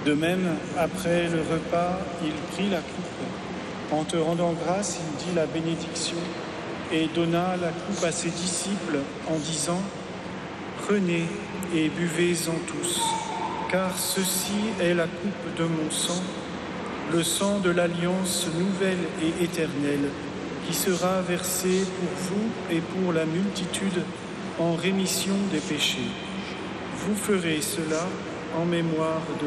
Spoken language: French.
De même, après le repas, il prit la coupe. En te rendant grâce, il dit la bénédiction et donna la coupe à ses disciples en disant « Prenez et buvez-en tous, car ceci est la coupe de mon sang, le sang de l'alliance nouvelle et éternelle, qui sera versé pour vous et pour la multitude en rémission des péchés. Vous ferez cela en mémoire de moi. »